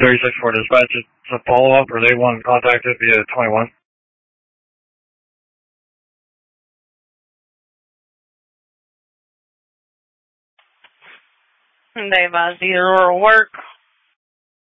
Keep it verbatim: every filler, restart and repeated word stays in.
thirty-six four dispatch, it's a follow-up, or they want contacted via twenty-one. And they advised either or work.